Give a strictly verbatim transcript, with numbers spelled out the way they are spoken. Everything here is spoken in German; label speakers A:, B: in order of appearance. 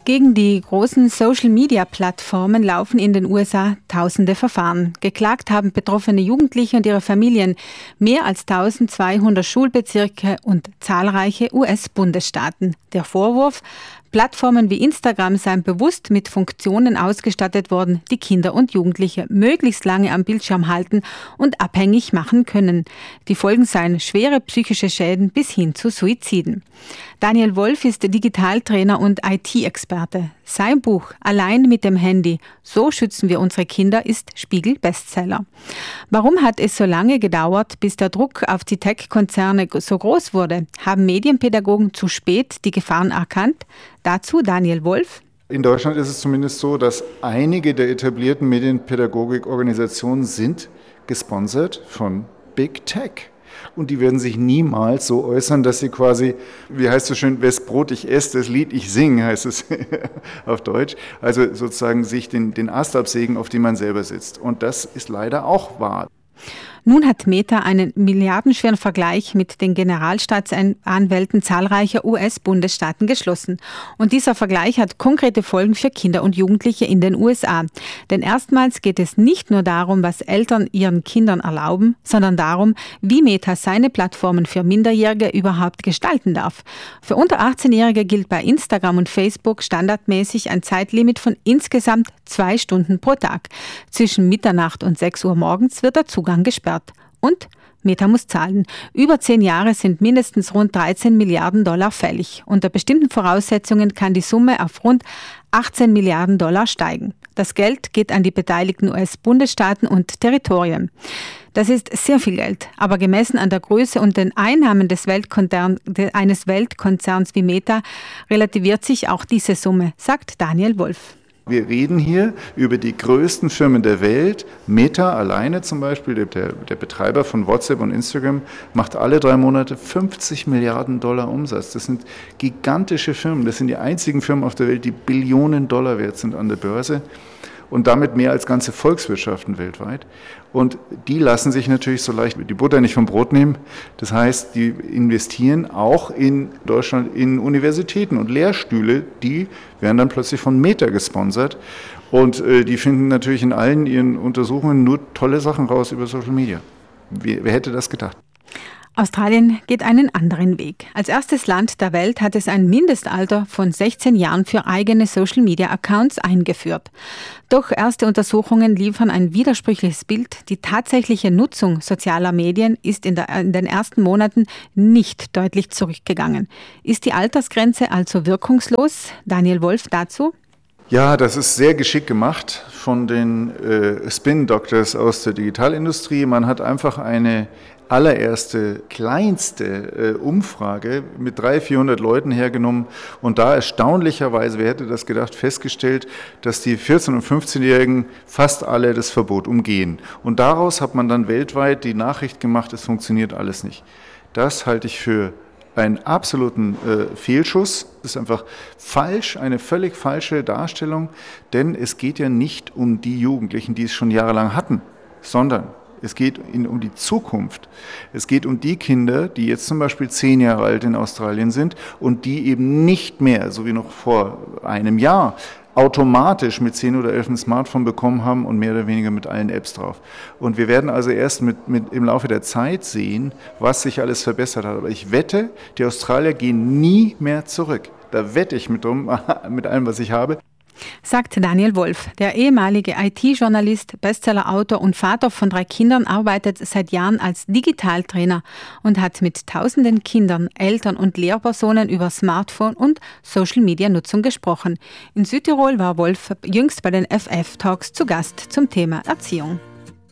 A: Gegen die großen Social-Media-Plattformen laufen in den U S A tausende Verfahren. Geklagt haben betroffene Jugendliche und ihre Familien, mehr als eintausendzweihundert Schulbezirke und zahlreiche U S-Bundesstaaten. Der Vorwurf: Plattformen wie Instagram seien bewusst mit Funktionen ausgestattet worden, die Kinder und Jugendliche möglichst lange am Bildschirm halten und abhängig machen können. Die Folgen seien schwere psychische Schäden bis hin zu Suiziden. Daniel Wolf ist Digitaltrainer und I T-Experte. Sein Buch »Allein mit dem Handy. So schützen wir unsere Kinder« ist Spiegel-Bestseller. Warum hat es so lange gedauert, bis der Druck auf die Tech-Konzerne so groß wurde? Haben Medienpädagogen zu spät die Gefahren erkannt? Dazu Daniel Wolf.
B: In Deutschland ist es zumindest so, dass einige der etablierten Medienpädagogikorganisationen sind gesponsert von Big Tech. Und die werden sich niemals so äußern, dass sie quasi, wie heißt es so schön, wes Brot ich esse, das Lied ich singe, heißt es auf Deutsch. Also sozusagen sich den, den Ast absägen, auf dem man selber sitzt. Und das ist leider auch wahr.
A: Nun hat Meta einen milliardenschweren Vergleich mit den Generalstaatsanwälten zahlreicher U S-Bundesstaaten geschlossen. Und dieser Vergleich hat konkrete Folgen für Kinder und Jugendliche in den U S A. Denn erstmals geht es nicht nur darum, was Eltern ihren Kindern erlauben, sondern darum, wie Meta seine Plattformen für Minderjährige überhaupt gestalten darf. Für unter achtzehnjährige gilt bei Instagram und Facebook standardmäßig ein Zeitlimit von insgesamt zwei Stunden pro Tag. Zwischen Mitternacht und sechs Uhr morgens wird der Zugang gesperrt. Und Meta muss zahlen. Über zehn Jahre sind mindestens rund dreizehn Milliarden Dollar fällig. Unter bestimmten Voraussetzungen kann die Summe auf rund achtzehn Milliarden Dollar steigen. Das Geld geht an die beteiligten U S-Bundesstaaten und Territorien. Das ist sehr viel Geld, aber gemessen an der Größe und den Einnahmen des Weltkonzern, eines Weltkonzerns wie Meta relativiert sich auch diese Summe, sagt Daniel Wolf.
B: Wir reden hier über die größten Firmen der Welt. Meta alleine zum Beispiel, der, der Betreiber von WhatsApp und Instagram, macht alle drei Monate fünfzig Milliarden Dollar Umsatz. Das sind gigantische Firmen. Das sind die einzigen Firmen auf der Welt, die Billionen Dollar wert sind an der Börse. Und damit mehr als ganze Volkswirtschaften weltweit. Und die lassen sich natürlich so leicht die Butter nicht vom Brot nehmen. Das heißt, die investieren auch in Deutschland in Universitäten und Lehrstühle, die werden dann plötzlich von Meta gesponsert. Und äh, die finden natürlich in allen ihren Untersuchungen nur tolle Sachen raus über Social Media. Wer, wer hätte das gedacht?
A: Australien geht einen anderen Weg. Als erstes Land der Welt hat es ein Mindestalter von sechzehn Jahren für eigene Social-Media-Accounts eingeführt. Doch erste Untersuchungen liefern ein widersprüchliches Bild. Die tatsächliche Nutzung sozialer Medien ist in, der, in den ersten Monaten nicht deutlich zurückgegangen. Ist die Altersgrenze also wirkungslos? Daniel Wolf dazu.
B: Ja, das ist sehr geschickt gemacht von den äh, Spin-Doctors aus der Digitalindustrie. Man hat einfach eine allererste, kleinste äh, Umfrage mit dreihundert, vierhundert Leuten hergenommen und da erstaunlicherweise, wer hätte das gedacht, festgestellt, dass die vierzehn- und fünfzehnjährigen fast alle das Verbot umgehen. Und daraus hat man dann weltweit die Nachricht gemacht, es funktioniert alles nicht. Das halte ich für einen absoluten äh, Fehlschuss. Das ist einfach falsch, eine völlig falsche Darstellung, denn es geht ja nicht um die Jugendlichen, die es schon jahrelang hatten, sondern es geht um die Zukunft. Es geht um die Kinder, die jetzt zum Beispiel zehn Jahre alt in Australien sind und die eben nicht mehr, so wie noch vor einem Jahr, automatisch mit zehn oder elf ein Smartphone bekommen haben und mehr oder weniger mit allen Apps drauf. Und wir werden also erst mit, mit im Laufe der Zeit sehen, was sich alles verbessert hat. Aber ich wette, die Australier gehen nie mehr zurück. Da wette ich mit, drum, mit allem, was ich habe.
A: Sagt Daniel Wolf. Der ehemalige I T-Journalist, Bestsellerautor und Vater von drei Kindern arbeitet seit Jahren als Digitaltrainer und hat mit tausenden Kindern, Eltern und Lehrpersonen über Smartphone- und Social-Media-Nutzung gesprochen. In Südtirol war Wolf jüngst bei den F F-Talks zu Gast zum Thema Erziehung.